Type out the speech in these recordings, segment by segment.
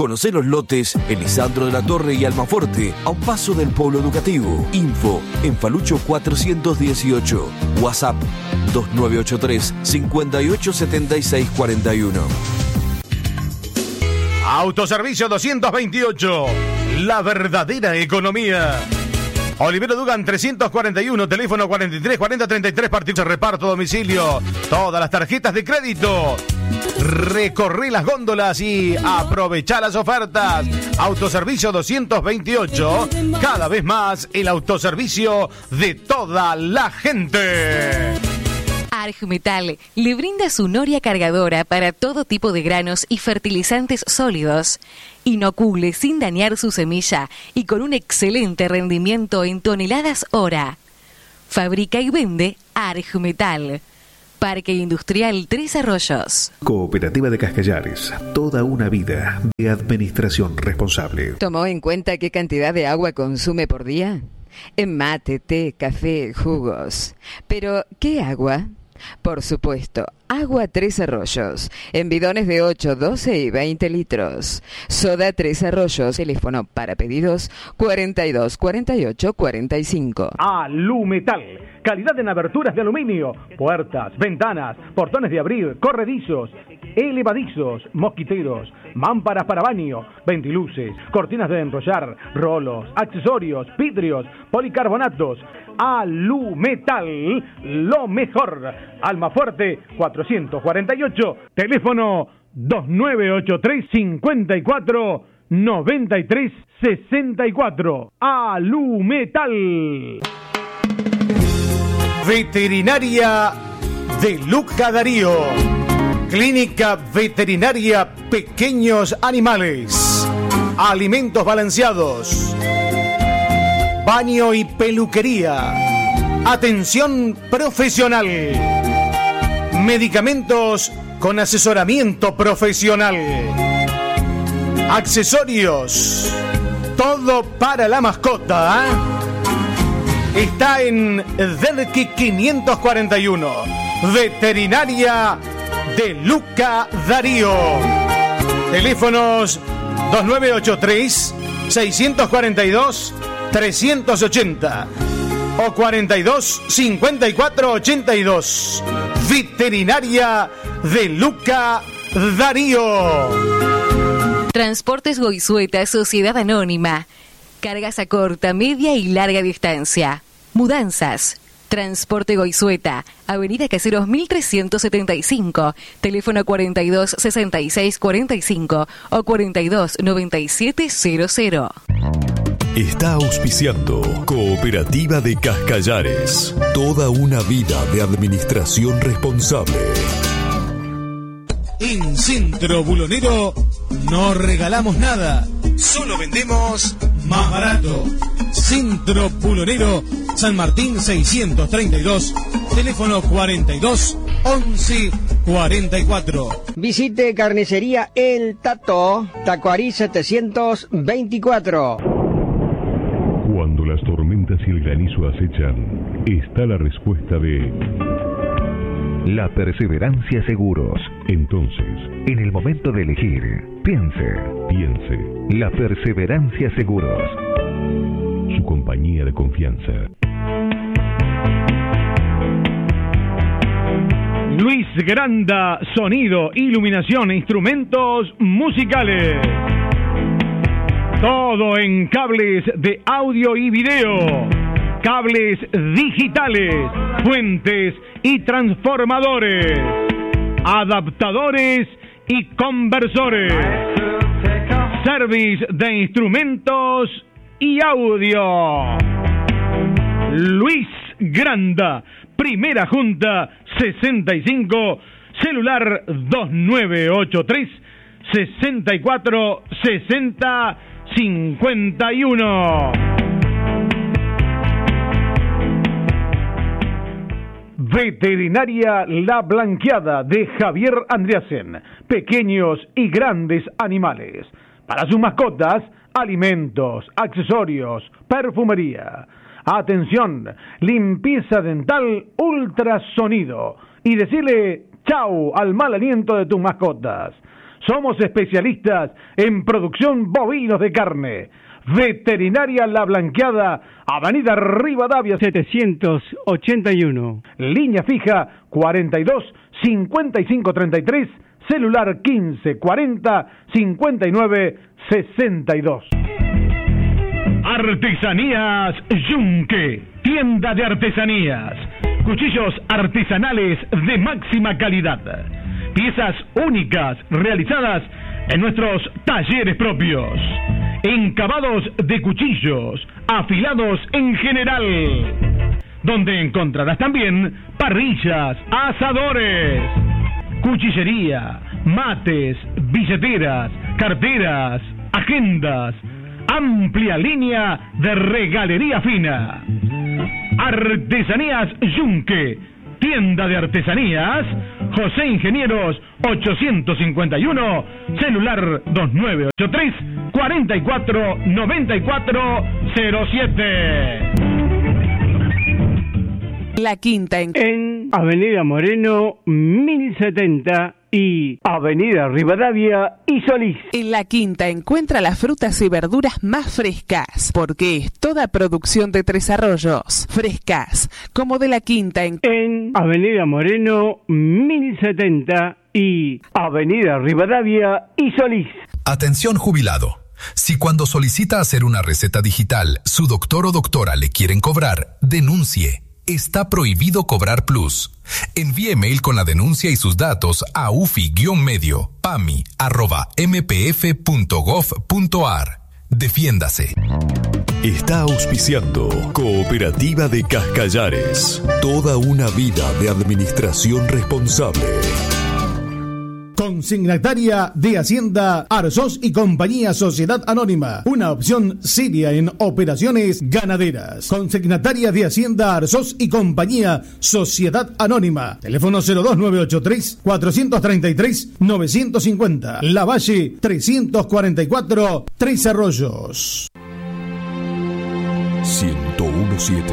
Conocé los lotes en Lisandro de la Torre y Almaforte, a un paso del Polo Educativo. Info en Falucho 418. WhatsApp 2983 587641. Autoservicio 228. La verdadera economía. Olivero Dugan 341, teléfono 43 40 33, partido de reparto a domicilio. Todas las tarjetas de crédito. Recorrí las góndolas y aprovechá las ofertas. Autoservicio 228, cada vez más el autoservicio de toda la gente. Argmetal le brinda su noria cargadora para todo tipo de granos y fertilizantes sólidos. Inocule sin dañar su semilla y con un excelente rendimiento en toneladas hora. Fabrica y vende Argmetal. Parque Industrial Tres Arroyos. Cooperativa de Cascallares. Toda una vida de administración responsable. ¿Tomó en cuenta qué cantidad de agua consume por día? En mate, té, café, jugos. Pero, ¿qué agua? Por supuesto, agua Tres Arroyos, en bidones de 8, 12 y 20 litros. Soda Tres Arroyos, teléfono para pedidos 42 48 45. Alumetal, calidad en aberturas de aluminio, puertas, ventanas, portones de abrir, corredizos, elevadizos, mosquiteros, mámparas para baño, ventiluces, cortinas de enrollar, rolos, accesorios, vidrios, policarbonatos. Alumetal, lo mejor. Almafuerte 448, teléfono 2983 54 93 64. Alumetal. Veterinaria de Luca Darío. Clínica Veterinaria Pequeños Animales. Alimentos balanceados. Baño y peluquería. Atención profesional. Medicamentos con asesoramiento profesional. Accesorios. Todo para la mascota. Está en Derqui 541. Veterinaria de Luca Darío. Teléfonos 2983 642 380 o 42 54 82. Veterinaria de Luca Darío. Transportes Goizueta, Sociedad Anónima. Cargas a corta, media y larga distancia. Mudanzas. Transporte Goizueta, Avenida Caseros 1375, teléfono 42 66 45 o 42 97 00. Está auspiciando Cooperativa de Cascallares. Toda una vida de administración responsable. En Centro Bulonero no regalamos nada, solo vendemos más barato. Centro Bulonero, San Martín 632, teléfono 42 11 44. Visite Carnicería El Tato, Tacuarí 724. Cuando las tormentas y el granizo acechan, está la respuesta de La Perseverancia Seguros. Entonces, en el momento de elegir, piense. La Perseverancia Seguros. Su compañía de confianza. Luis Granda, sonido, iluminación e instrumentos musicales. Todo en cables de audio y video, cables digitales, fuentes y transformadores, adaptadores y conversores, service de instrumentos y audio. Luis Granda, Primera Junta 65, celular 2983 64 60 51. Veterinaria La Blanqueada de Javier Andreasen. Pequeños y grandes animales. Para sus mascotas, alimentos, accesorios, perfumería. Atención, limpieza dental, ultrasonido. Y decirle chau al mal aliento de tus mascotas. Somos especialistas en producción bovinos de carne. Veterinaria La Blanqueada, Avenida Rivadavia 781. Línea fija 42 55 33, celular 15 40 59 62. Artesanías Yunque, tienda de artesanías, cuchillos artesanales de máxima calidad, piezas únicas realizadas en nuestros talleres propios, encabados de cuchillos, afilados en general, donde encontrarás también parrillas, asadores, cuchillería, mates, billeteras, carteras, agendas, amplia línea de regalería fina. Artesanías Yunque, tienda de artesanías, José Ingenieros 851, celular 2983 44 94 07. La Quinta en Avenida Moreno 1070 y Avenida Rivadavia y Solís. En La Quinta encuentra las frutas y verduras más frescas, porque es toda producción de Tres Arroyos. Frescas, como de La Quinta en Avenida Moreno 1070 y Avenida Rivadavia y Solís. Atención jubilado. Si cuando solicita hacer una receta digital, su doctor o doctora le quieren cobrar, denuncie. Está prohibido cobrar plus. Envíe mail con la denuncia y sus datos a ufi-medio.pami@mpf.gov.ar. Defiéndase. Está auspiciando Cooperativa de Cascallares. Toda una vida de administración responsable. Consignataria de Hacienda Arzós y Compañía Sociedad Anónima, una opción seria en operaciones ganaderas. Consignataria de Hacienda Arzós y Compañía Sociedad Anónima, teléfono 02983 433 950, La Valle 344, Tres Arroyos. 1017.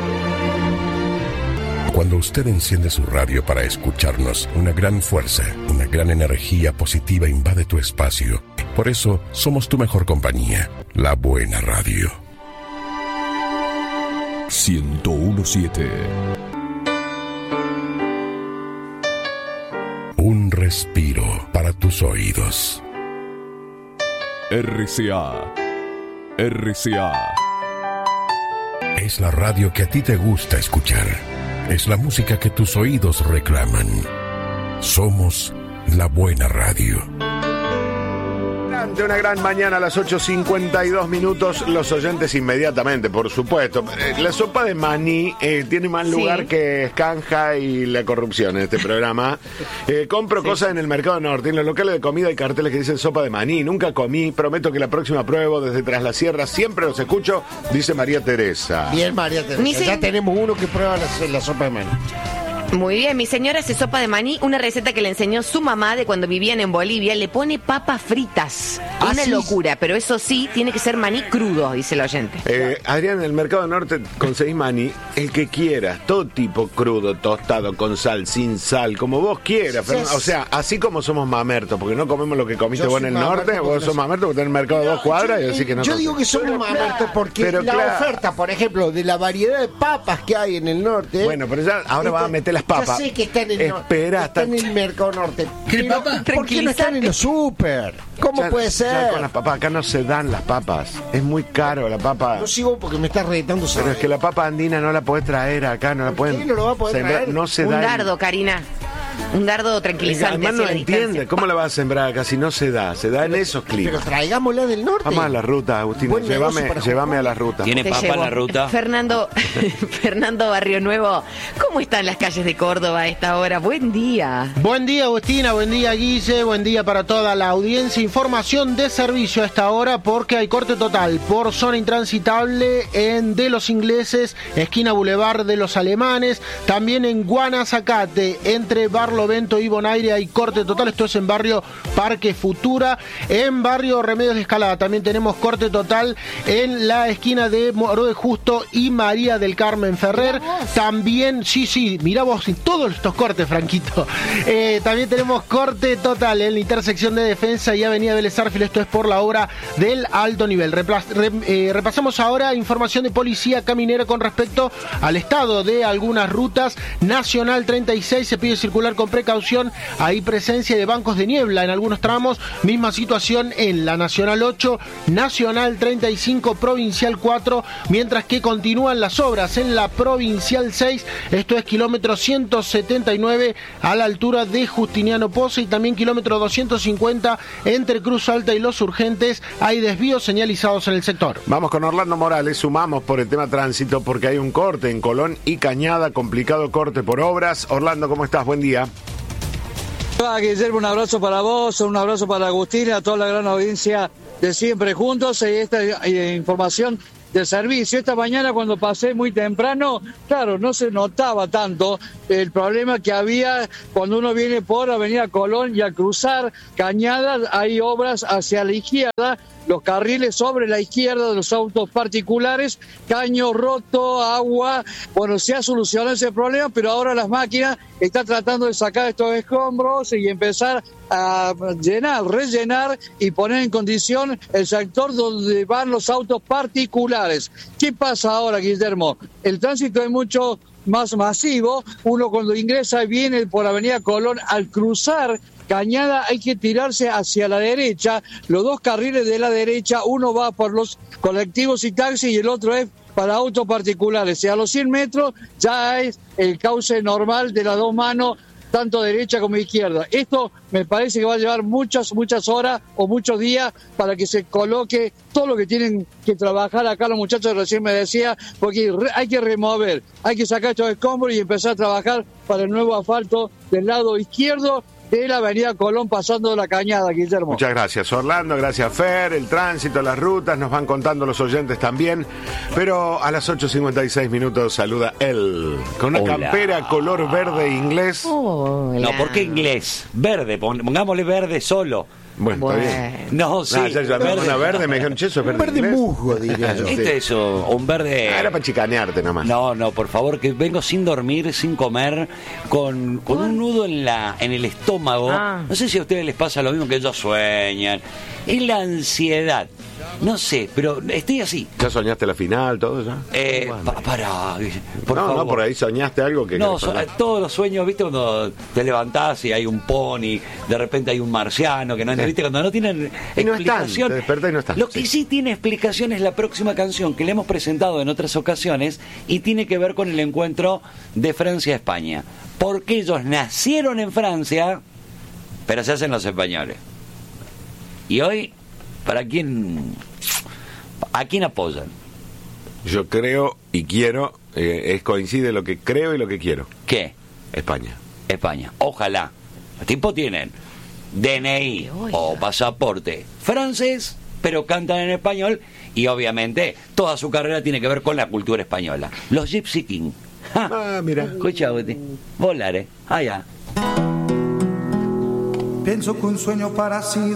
Cuando usted enciende su radio para escucharnos, una gran fuerza, una gran energía positiva invade tu espacio. Por eso, somos tu mejor compañía, la buena radio. 1017. Un respiro para tus oídos. RCA. RCA. Es la radio que a ti te gusta escuchar. Es la música que tus oídos reclaman. Somos la buena radio. Durante una gran mañana a las 8:52 minutos, los oyentes inmediatamente, por supuesto. La sopa de maní tiene más lugar que Escanja y la corrupción en este programa. Compro cosas en el Mercado Norte. En los locales de comida hay carteles que dicen sopa de maní. Nunca comí, prometo que la próxima pruebo desde Tras la Sierra. Siempre los escucho, dice María Teresa. Bien, María Teresa. Ya tenemos uno que prueba la sopa de maní. Muy bien, mi señora hace sopa de maní, una receta que le enseñó su mamá de cuando vivían en Bolivia. Le pone papas fritas. Una locura, pero eso sí, tiene que ser maní crudo, dice el oyente. Adrián, en el Mercado Norte conseguís maní, el que quieras, todo tipo, crudo, tostado, con sal, sin sal, como vos quieras. Sí. O sea, así como somos mamertos, porque no comemos lo que comiste vos en el norte, vos sos mamerto porque tenés el mercado a 2 cuadras, y así que no. Yo digo que somos mamertos porque oferta, por ejemplo, de la variedad de papas que hay en el norte. Bueno, pero ya ahora vas a meter las papas. Ya sé que está en el está en el Mercado Norte. ¿Qué papa? ¿Por qué no están en los súper? ¿Cómo puede ser? Con las papas, acá no se dan las papas. Es muy caro la papa. No sigo porque me estás reeditando. Pero es que la papa andina no la podés traer acá, no la pueden. ¿Qué no lo va a poder traer? No se da. Un dardo, Karina. Un dardo tranquilizante. Además no entiende. ¿Cómo la vas a sembrar acá si no se da? Se da en esos climas. Pero traigámosla del norte. Vamos a la ruta, Agustín. Llévame a la ruta. ¿Tiene papa en la ruta? Fernando Barrio Nuevo, ¿cómo están las calles de Córdoba a esta hora? Buen día. Buen día, Agustina. Buen día, Guille. Buen día para toda la audiencia. Información de servicio a esta hora porque hay corte total por zona intransitable en De los Ingleses, esquina Boulevard de los Alemanes. También en Guanazacate, entre Barrio Barlovento y Bonaire hay corte total. Esto es en barrio Parque Futura. En barrio Remedios de Escalada también tenemos corte total en la esquina de Moro de Justo y María del Carmen Ferrer. También, sí, mirá vos todos estos cortes, Franquito. También tenemos corte total en la intersección de Defensa y Avenida Vélez Arfiel. Esto es por la obra del alto nivel. Repasamos ahora información de policía caminera con respecto al estado de algunas rutas. Nacional 36 se pide circular con precaución. Hay presencia de bancos de niebla en algunos tramos. Misma situación en la Nacional 8, Nacional 35, Provincial 4, mientras que continúan las obras en la Provincial 6. Esto es kilómetro 179 a la altura de Justiniano Posse y también kilómetro 250 entre Cruz Alta y Los Urgentes. Hay desvíos señalizados en el sector. Vamos con Orlando Morales, sumamos por el tema tránsito porque hay un corte en Colón y Cañada, complicado corte por obras. Orlando, ¿cómo estás? Buen día. Guillermo, un abrazo para vos, un abrazo para Agustín y a toda la gran audiencia de Siempre Juntos. Esta información del servicio. Esta mañana cuando pasé muy temprano, claro, no se notaba tanto el problema que había cuando uno viene por Avenida Colón y al cruzar Cañada hay obras hacia la izquierda, los carriles sobre la izquierda de los autos particulares, caño roto, agua. Bueno, se ha solucionado ese problema, pero ahora las máquinas están tratando de sacar estos escombros y empezar a rellenar y poner en condición el sector donde van los autos particulares. ¿Qué pasa ahora, Guillermo? El tránsito es mucho más masivo. Uno cuando ingresa y viene por Avenida Colón, al cruzar Cañada hay que tirarse hacia la derecha. Los dos carriles de la derecha, uno va por los colectivos y taxis y el otro es para autos particulares. Y a los 100 metros ya es el cauce normal de las dos manos, tanto derecha como izquierda. Esto me parece que va a llevar muchas horas o muchos días para que se coloque todo lo que tienen que trabajar acá los muchachos, recién me decía, porque hay que remover, hay que sacar estos escombros y empezar a trabajar para el nuevo asfalto del lado izquierdo de la Avenida Colón pasando la Cañada, Guillermo. Muchas gracias, Orlando, gracias, Fer. El tránsito, las rutas, nos van contando los oyentes también. Pero a las 8:56 minutos saluda él, con una campera color verde inglés. Hola. No, ¿por qué inglés? Verde, pongámosle verde solo. Bueno, está bien. No, sí. Una verde, me dijeron, che, eso es verde. Un verde musgo, diría yo. Este es un verde. Era para chicanearte nomás. No, por favor, que vengo sin dormir, sin comer, con un nudo en el estómago. No sé si a ustedes les pasa lo mismo que ellos sueñan. Es la ansiedad. No sé, pero estoy así. ¿Ya soñaste la final, todo ya? Por favor. No, por ahí soñaste algo que... No, todos los sueños, ¿viste? Cuando te levantás y hay un pony, de repente hay un marciano, que no ¿viste? Cuando no tienen explicación. Te despertás y no están. Lo que sí tiene explicación es la próxima canción que le hemos presentado en otras ocasiones y tiene que ver con el encuentro de Francia-España. Porque ellos nacieron en Francia, pero se hacen los españoles. Y hoy... ¿A quién apoyan? Yo creo y quiero, coincide lo que creo y lo que quiero. ¿Qué? España. Ojalá. Los tipos tienen DNI o pasaporte francés, pero cantan en español y obviamente toda su carrera tiene que ver con la cultura española. Los Gypsy King. Mira. Escucha, volare. Allá. Pienso que un sueño parecido